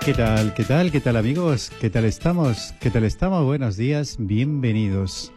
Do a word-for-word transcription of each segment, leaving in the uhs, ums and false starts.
¿Qué tal? ¿Qué tal? ¿Qué tal, amigos? ¿Qué tal estamos? ¿Qué tal estamos? Buenos días, bienvenidos.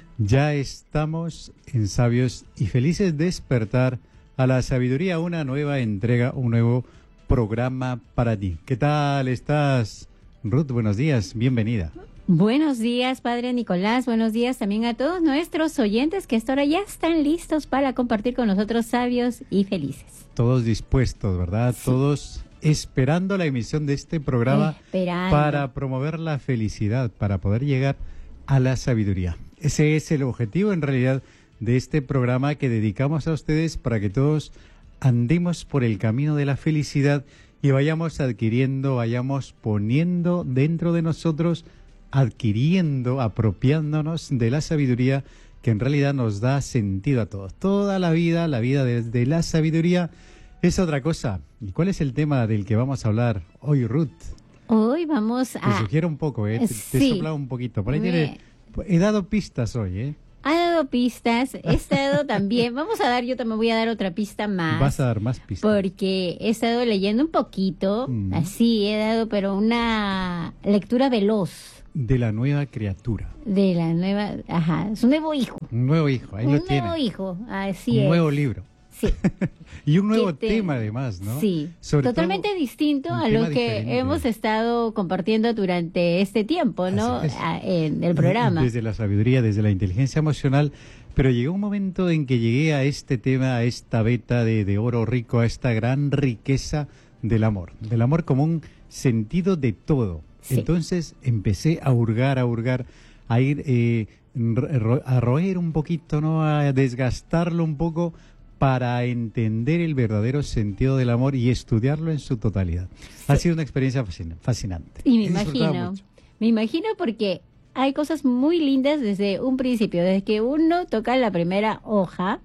Ya estamos en Sabios y Felices Despertar a la Sabiduría, una nueva entrega, un nuevo programa para ti. ¿Qué tal estás, Ruth? Buenos días, bienvenida. Buenos días, Padre Nicolás. Buenos días también a todos nuestros oyentes que hasta ahora ya están listos para compartir con nosotros sabios y felices. Todos dispuestos, ¿verdad? Sí. Todos esperando la emisión de este programa Esperando. para promover la felicidad, para poder llegar a la sabiduría. Ese es el objetivo, en realidad, de este programa que dedicamos a ustedes para que todos andemos por el camino de la felicidad y vayamos adquiriendo, vayamos poniendo dentro de nosotros, adquiriendo, apropiándonos de la sabiduría que en realidad nos da sentido a todos. Toda la vida, la vida desde la sabiduría es otra cosa. ¿Y cuál es el tema del que vamos a hablar hoy, Ruth? Hoy vamos Te a... sugiero un poco, ¿eh? Te, Sí. te he soplado un poquito. Por ahí Me- tiene... He dado pistas hoy, ¿eh? Ha dado pistas, he estado también... Vamos a dar, yo también voy a dar otra pista más. Vas a dar más pistas. Porque he estado leyendo un poquito, Mm. así he dado, pero una lectura veloz De la nueva criatura. de la nueva... Ajá, es un nuevo hijo. Un nuevo hijo, ahí un lo nuevo tiene. hijo, así Un es. nuevo libro. Sí. Y un nuevo Que te- tema, además, ¿no? Sí, Sobre totalmente todo, distinto un a tema lo que diferente. hemos estado compartiendo durante este tiempo, ¿no? Así es. A- En el programa. Desde la sabiduría, desde la inteligencia emocional. Pero llegó un momento en que llegué a este tema, a esta veta de, de oro rico, a esta gran riqueza del amor. Del amor como un sentido de todo. Sí. Entonces empecé a hurgar, a hurgar, a ir, eh, ro- a roer un poquito, ¿no? A desgastarlo un poco para entender el verdadero sentido del amor y estudiarlo en su totalidad. Ha sido una experiencia fascin- fascinante. Y me He disfrutado imagino, mucho. me imagino porque hay cosas muy lindas desde un principio, desde que uno toca la primera hoja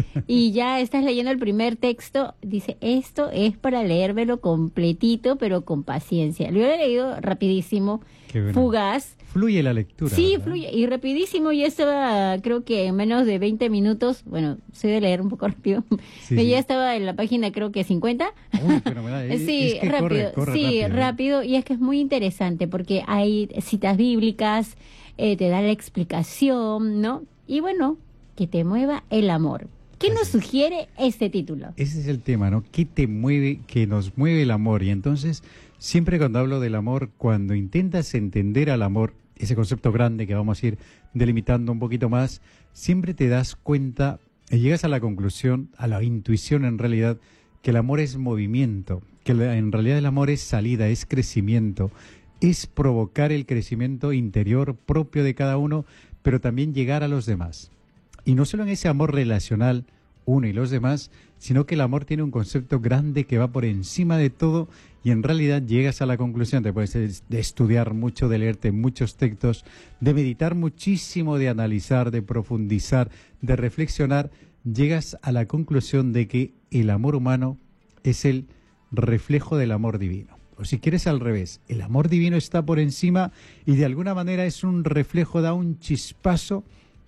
y ya estás leyendo el primer texto, dice, esto es para leérmelo completito, pero con paciencia. Lo he leído rapidísimo, Qué bueno. fugaz. Fluye la lectura. Sí, ¿verdad? fluye y rapidísimo. Ya estaba, creo que en menos de veinte minutos. Bueno, soy de leer un poco rápido. Sí, Pero sí. ya estaba en la página, creo que cincuenta. Uy, fenomenal. Es- Sí, es que rápido. corre, corre sí, rápido, ¿eh? rápido. Y es que es muy interesante porque hay citas bíblicas, eh, te da la explicación, ¿no? Y bueno, que te mueva el amor. ¿Qué nos Así es. sugiere este título? Ese es el tema, ¿no? ¿Qué te mueve, que nos mueve el amor? Y entonces, siempre cuando hablo del amor, cuando intentas entender al amor, ese concepto grande que vamos a ir delimitando un poquito más, siempre te das cuenta y llegas a la conclusión, a la intuición en realidad, que el amor es movimiento, que la- en realidad el amor es salida, es crecimiento, es provocar el crecimiento interior propio de cada uno, pero también llegar a los demás. Y no solo en ese amor relacional, uno y los demás, sino que el amor tiene un concepto grande que va por encima de todo y en realidad llegas a la conclusión, después de de estudiar mucho, de leerte muchos textos, de meditar muchísimo, de analizar, de profundizar, de reflexionar, llegas a la conclusión de que el amor humano es el reflejo del amor divino. O si quieres al revés, el amor divino está por encima y de alguna manera es un reflejo, da un chispazo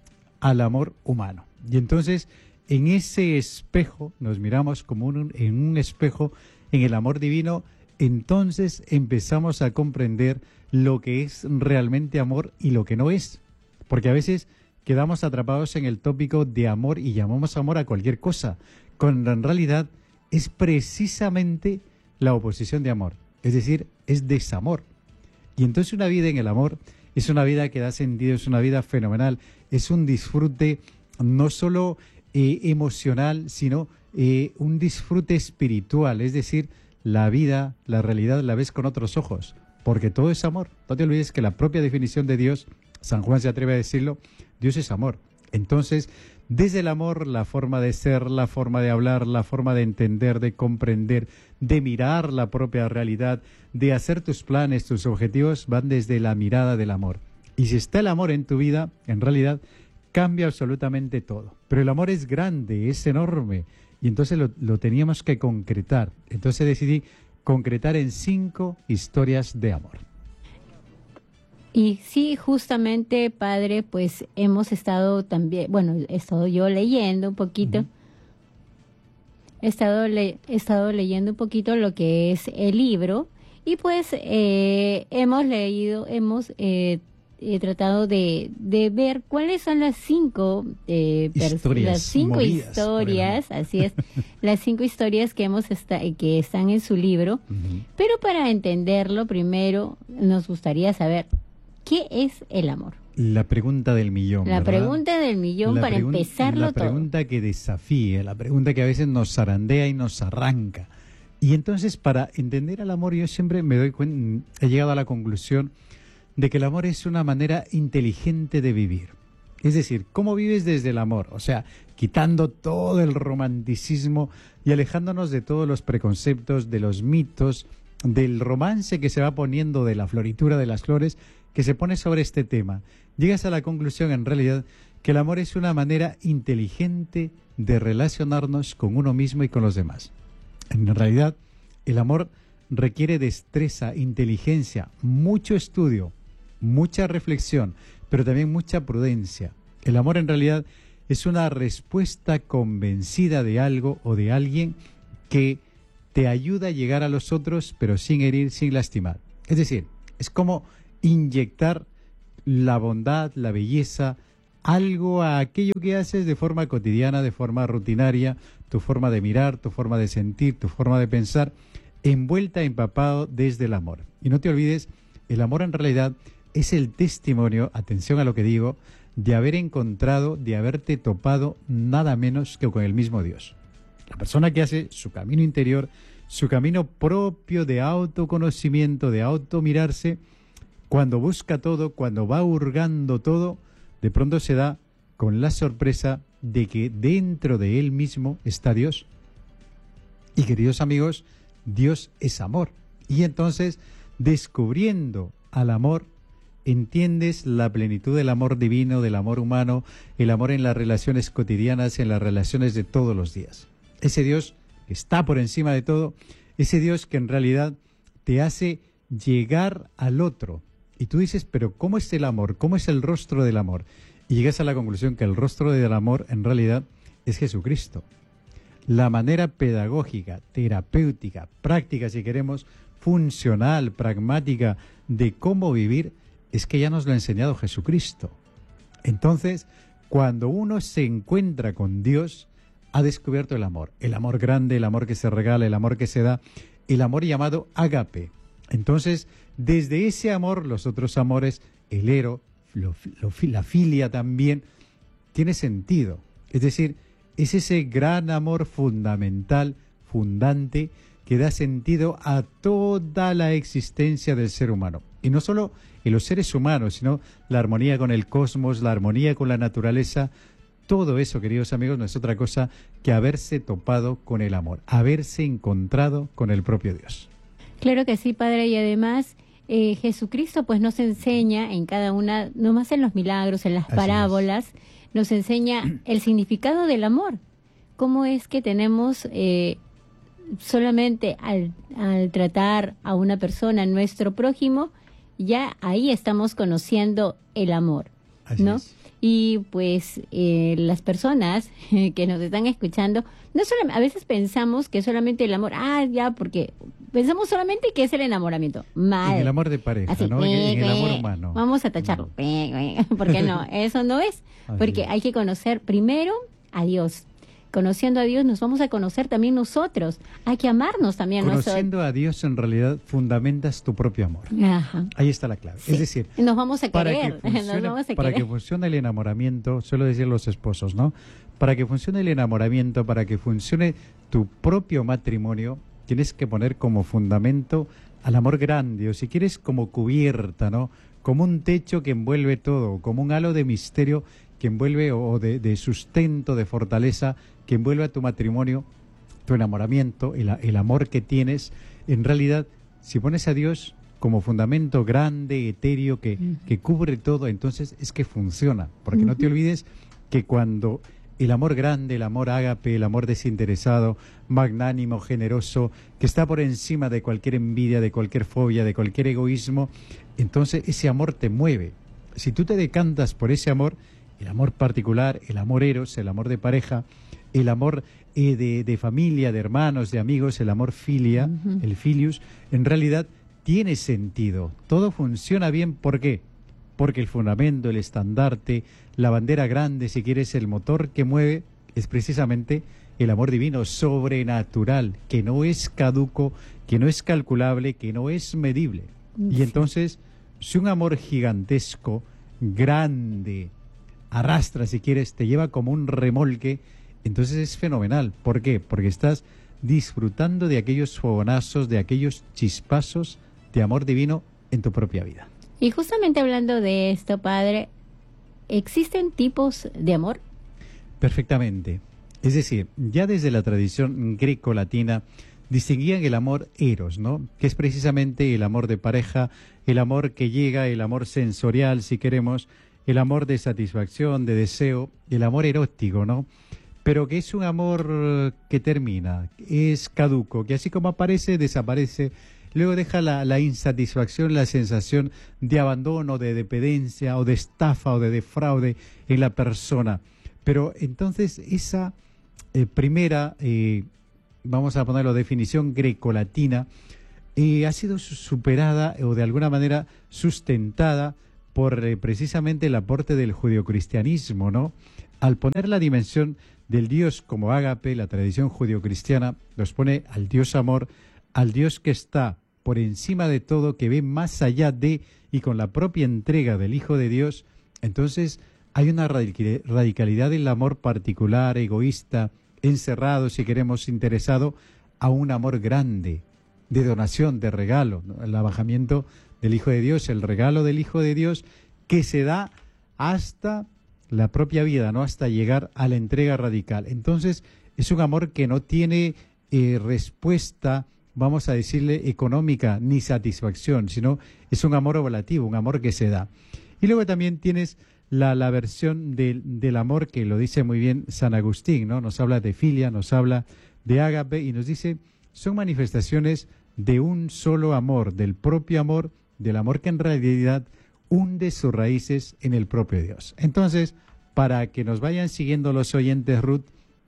al amor humano. Y entonces, en ese espejo, nos miramos como un- en un espejo, en el amor divino, entonces empezamos a comprender lo que es realmente amor y lo que no es. Porque a veces quedamos atrapados en el tópico de amor y llamamos amor a cualquier cosa, cuando en realidad es precisamente la oposición de amor, es decir, es desamor. Y entonces una vida en el amor es una vida que da sentido, es una vida fenomenal, es un disfrute no solo eh, emocional, sino eh, un disfrute espiritual, es decir, la vida, la realidad la ves con otros ojos, porque todo es amor. No te olvides que la propia definición de Dios, San Juan se atreve a decirlo, Dios es amor. Entonces, desde el amor, la forma de ser, la forma de hablar, la forma de entender, de comprender, de mirar la propia realidad, de hacer tus planes, tus objetivos, van desde la mirada del amor. Y si está el amor en tu vida, en realidad cambia absolutamente todo. Pero el amor es grande, es enorme, y entonces lo, lo teníamos que concretar. Entonces decidí concretar en cinco historias de amor. Y sí, justamente, padre, pues hemos estado también, bueno, he estado yo leyendo un poquito, Ujú. he estado, le- he estado leyendo un poquito lo que es el libro, Y pues eh, hemos leído, hemos eh, eh, tratado de, de ver cuáles son las cinco eh, historias, las cinco movidas, historias, así es, las cinco historias que hemos esta, que están en su libro. Uh-huh. Pero para entenderlo, primero nos gustaría saber qué es el amor. La pregunta del millón. La ¿verdad? pregunta del millón la para pregun- empezarlo La pregunta todo. que desafía, la pregunta que a veces nos zarandea y nos arranca. Y entonces, para entender al amor, yo siempre me doy cuenta, he llegado a la conclusión de que el amor es una manera inteligente de vivir. Es decir, ¿cómo vives desde el amor? O sea, quitando todo el romanticismo y alejándonos de todos los preconceptos, de los mitos, del romance que se va poniendo, de la floritura de las flores que se pone sobre este tema. Llegas a la conclusión, en realidad, que el amor es una manera inteligente de relacionarnos con uno mismo y con los demás. En realidad, el amor requiere destreza, inteligencia, mucho estudio, mucha reflexión, pero también mucha prudencia. El amor, en realidad, es una respuesta convencida de algo o de alguien que te ayuda a llegar a los otros, pero sin herir, sin lastimar. Es decir, es como inyectar la bondad, la belleza, algo a aquello que haces de forma cotidiana, de forma rutinaria, tu forma de mirar, tu forma de sentir, tu forma de pensar, envuelta, empapado desde el amor. Y no te olvides, el amor en realidad es el testimonio, atención a lo que digo, de haber encontrado, de haberte topado nada menos que con el mismo Dios. La persona que hace su camino interior, su camino propio de autoconocimiento, de automirarse, cuando busca todo, cuando va hurgando todo, de pronto se da con la sorpresa de que dentro de él mismo está Dios. Y queridos amigos, Dios es amor. Y entonces, descubriendo al amor, entiendes la plenitud del amor divino, del amor humano, el amor en las relaciones cotidianas, en las relaciones de todos los días. Ese Dios que está por encima de todo, ese Dios que en realidad te hace llegar al otro. Y tú dices, pero ¿cómo es el amor? ¿Cómo es el rostro del amor? Y llegas a la conclusión que el rostro del amor en realidad es Jesucristo. La manera pedagógica, terapéutica, práctica, si queremos, funcional, pragmática de cómo vivir, es que ya nos lo ha enseñado Jesucristo. Entonces, cuando uno se encuentra con Dios, ha descubierto el amor. El amor grande, el amor que se regala, el amor que se da, el amor llamado ágape. Entonces, desde ese amor, los otros amores, el ero, lo, lo, la filia también, tiene sentido. Es decir, es ese gran amor fundamental, fundante, que da sentido a toda la existencia del ser humano. Y no solo en los seres humanos, sino la armonía con el cosmos, la armonía con la naturaleza. Todo eso, queridos amigos, no es otra cosa que haberse topado con el amor, haberse encontrado con el propio Dios. Claro que sí, Padre, y además eh, Jesucristo pues nos enseña en cada una, nomás en los milagros, en las Así parábolas, es. Nos enseña el significado del amor. Cómo es que tenemos eh, solamente al, al tratar a una persona, nuestro prójimo, ya ahí estamos conociendo el amor, Así ¿no? es. Y pues eh, las personas que nos están escuchando, no solo, a veces pensamos que solamente el amor, ah, ya, porque pensamos solamente que es el enamoramiento. Mal. En el amor de pareja, Así, ¿no? En, en el eh, amor humano. Vamos a tacharlo. Porque no, eso no es. Así Porque es. hay que conocer primero a Dios. Conociendo a Dios nos vamos a conocer también nosotros. Hay que amarnos también nosotros. Conociendo a Dios, en realidad, fundamentas tu propio amor. Ajá. Ahí está la clave. Sí. Es decir, Nos vamos a para querer. que funcione, Nos vamos a para querer. que funcione el enamoramiento, suelo decir los esposos, ¿no? Para que funcione el enamoramiento, para que funcione tu propio matrimonio, tienes que poner como fundamento al amor grande, o si quieres como cubierta, ¿no? Como un techo que envuelve todo, como un halo de misterio que envuelve, o de, de sustento, de fortaleza, que envuelve a tu matrimonio, tu enamoramiento, el, el amor que tienes. En realidad, si pones a Dios como fundamento grande, etéreo, que, Uh-huh. que cubre todo, entonces es que funciona. Porque no te Uh-huh. olvides que cuando el amor grande, el amor ágape, el amor desinteresado, magnánimo, generoso, que está por encima de cualquier envidia, de cualquier fobia, de cualquier egoísmo, entonces ese amor te mueve. Si tú te decantas por ese amor, el amor particular, el amor eros, el amor de pareja, el amor eh, de, de familia, de hermanos, de amigos, el amor filia, Uh-huh. el filius, en realidad tiene sentido, todo funciona bien. ¿Por qué? Porque el fundamento, el estandarte, la bandera grande, si quieres, el motor que mueve, es precisamente el amor divino, sobrenatural, que no es caduco, que no es calculable, que no es medible. Y entonces, si un amor gigantesco, grande, arrastra, si quieres, te lleva como un remolque, entonces es fenomenal. ¿Por qué? Porque estás disfrutando de aquellos fogonazos, de aquellos chispazos de amor divino en tu propia vida. Y justamente hablando de esto, padre, ¿existen tipos de amor? Perfectamente. Es decir, ya desde la tradición greco-latina distinguían el amor eros, ¿no? Que es precisamente el amor de pareja, el amor que llega, el amor sensorial, si queremos, el amor de satisfacción, de deseo, el amor erótico, ¿no? Pero que es un amor que termina, es caduco, que así como aparece, desaparece, luego deja la, la insatisfacción, la sensación de abandono, de dependencia, o de estafa, o de defraude en la persona. Pero entonces esa eh, primera, eh, vamos a ponerlo, definición grecolatina, eh, ha sido superada o de alguna manera sustentada por eh, precisamente el aporte del judeocristianismo, ¿no? Al poner la dimensión del Dios como ágape, la tradición judeocristiana los pone al Dios amor, al Dios que está por encima de todo, que ve más allá de, y con la propia entrega del Hijo de Dios. Entonces hay una radicalidad del amor particular, egoísta, encerrado, si queremos, interesado, a un amor grande, de donación, de regalo, ¿no? El abajamiento del Hijo de Dios, el regalo del Hijo de Dios, que se da hasta la propia vida, ¿no? Hasta llegar a la entrega radical. Entonces, es un amor que no tiene eh, respuesta, vamos a decirle, económica, ni satisfacción, sino es un amor oblativo, un amor que se da. Y luego también tienes la, la versión del, del amor que lo dice muy bien San Agustín, ¿no? Nos habla de filia, nos habla de ágape y nos dice, son manifestaciones de un solo amor, del propio amor, del amor que en realidad hunde sus raíces en el propio Dios. Entonces, para que nos vayan siguiendo los oyentes, Ruth,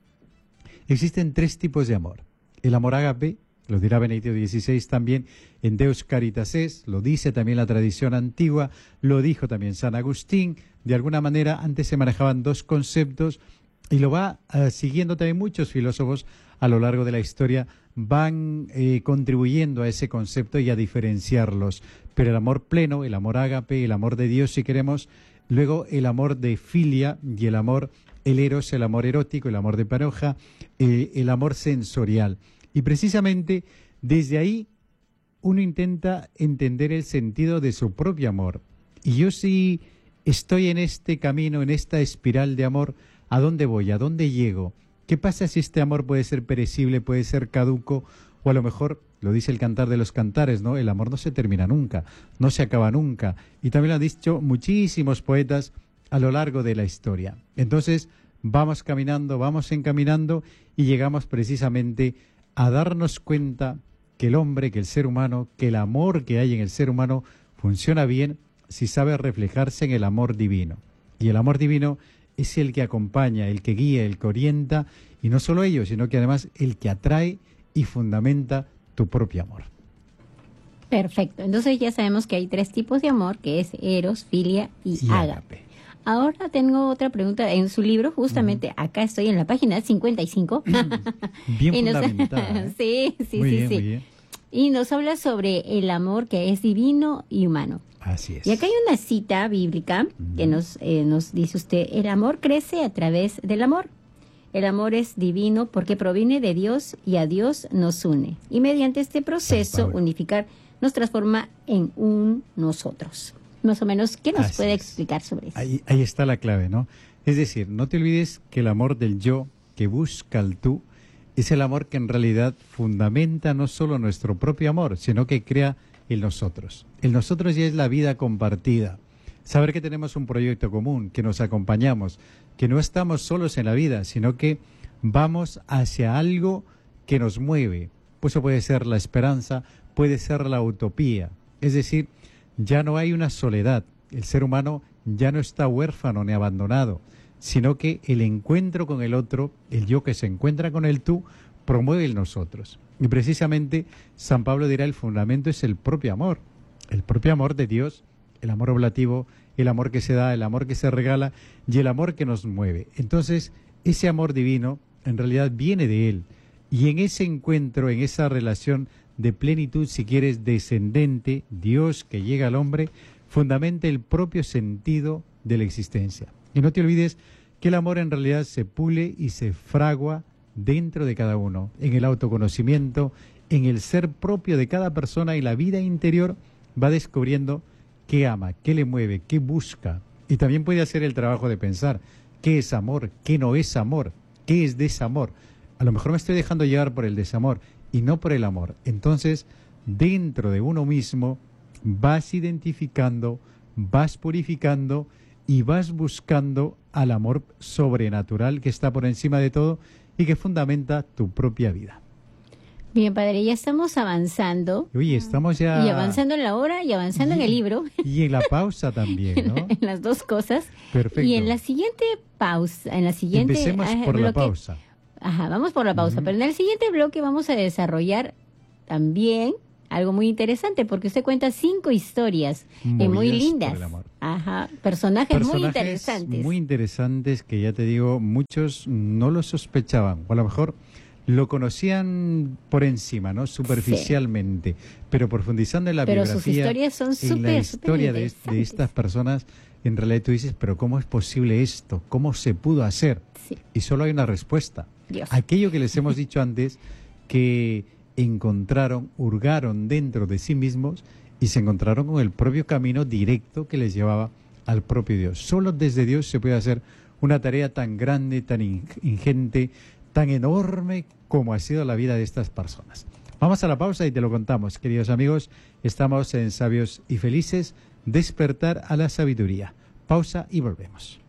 existen tres tipos de amor. El amor ágape, lo dirá Benedicto dieciséis también, en Deus Caritas es, lo dice también la tradición antigua, lo dijo también San Agustín. De alguna manera, antes se manejaban dos conceptos y lo va uh, siguiendo también muchos filósofos a lo largo de la historia, van eh, contribuyendo a ese concepto y a diferenciarlos. Pero el amor pleno, el amor ágape, el amor de Dios, si queremos, luego el amor de filia y el amor, el eros, el amor erótico, el amor de pareja, eh, el amor sensorial. Y precisamente desde ahí uno intenta entender el sentido de su propio amor. Y yo sí estoy en este camino, en esta espiral de amor, ¿a dónde voy? ¿A dónde llego? ¿Qué pasa si este amor puede ser perecible, puede ser caduco? O a lo mejor, lo dice el Cantar de los Cantares, ¿no? El amor no se termina nunca, no se acaba nunca. Y también lo han dicho muchísimos poetas a lo largo de la historia. Entonces, vamos caminando, vamos encaminando y llegamos precisamente a darnos cuenta que el hombre, que el ser humano, que el amor que hay en el ser humano funciona bien si sabe reflejarse en el amor divino. Y el amor divino es el que acompaña, el que guía, el que orienta, y no solo ello, sino que además el que atrae y fundamenta tu propio amor. Perfecto. Entonces ya sabemos que hay tres tipos de amor, que es eros, filia y, y ágape. Ahora tengo otra pregunta. En su libro, justamente, uh-huh. acá estoy en la página cincuenta y cinco. Bien y nos... fundamentada, ¿eh? Sí, sí, muy sí, bien, sí. Muy bien. Y nos habla sobre el amor que es divino y humano. Así es. Y acá hay una cita bíblica uh-huh. que nos, eh, nos dice usted, el amor crece a través del amor. El amor es divino porque proviene de Dios y a Dios nos une. Y mediante este proceso, unificar nos transforma en un nosotros. Más o menos, ¿qué nos Así puede es. explicar sobre eso? Ahí, ahí está la clave, ¿no? Es decir, no te olvides que el amor del yo, que busca el tú, es el amor que en realidad fundamenta no solo nuestro propio amor, sino que crea el nosotros. El nosotros ya es la vida compartida. Saber que tenemos un proyecto común, que nos acompañamos, que no estamos solos en la vida, sino que vamos hacia algo que nos mueve. Pues eso puede ser la esperanza, puede ser la utopía. Es decir, ya no hay una soledad. El ser humano ya no está huérfano ni abandonado, sino que el encuentro con el otro, el yo que se encuentra con el tú, promueve en nosotros. Y precisamente San Pablo dirá, el fundamento es el propio amor, el propio amor de Dios, el amor oblativo, el amor que se da, el amor que se regala y el amor que nos mueve. Entonces, ese amor divino en realidad viene de Él. Y en ese encuentro, en esa relación de plenitud, si quieres, descendente, Dios que llega al hombre, fundamenta el propio sentido de la existencia. Y no te olvides que el amor en realidad se pule y se fragua dentro de cada uno, en el autoconocimiento, en el ser propio de cada persona, y la vida interior va descubriendo qué ama, qué le mueve, qué busca. Y también puede hacer el trabajo de pensar qué es amor, qué no es amor, qué es desamor. A lo mejor me estoy dejando llevar por el desamor y no por el amor. Entonces, dentro de uno mismo vas identificando, vas purificando y vas buscando al amor sobrenatural que está por encima de todo y que fundamenta tu propia vida. Bien, padre, ya estamos avanzando. Oye, estamos ya... Y avanzando en la hora y avanzando y, en el libro. Y en la pausa también, ¿no? en, en las dos cosas. Perfecto. Y en la siguiente pausa, en la siguiente... Empecemos ah, por bloque, la pausa. Ajá, vamos por la pausa. Uh-huh. Pero en el siguiente bloque vamos a desarrollar también algo muy interesante, porque usted cuenta cinco historias eh, muy lindas. Ajá, personajes, personajes muy interesantes. Muy interesantes que, ya te digo, muchos no lo sospechaban, o a lo mejor lo conocían por encima, ¿no? Superficialmente, sí. Pero profundizando en la pero biografía, sus historias son super, en la historia de, de estas personas, en realidad tú dices, pero ¿cómo es posible esto? ¿Cómo se pudo hacer? Sí. Y solo hay una respuesta. Dios. Aquello que les hemos dicho antes, que encontraron, hurgaron dentro de sí mismos y se encontraron con el propio camino directo que les llevaba al propio Dios. Solo desde Dios se puede hacer una tarea tan grande, tan ingente, tan enorme como ha sido la vida de estas personas. Vamos a la pausa y te lo contamos, queridos amigos. Estamos en Sabios y Felices, despertar a la sabiduría. Pausa y volvemos.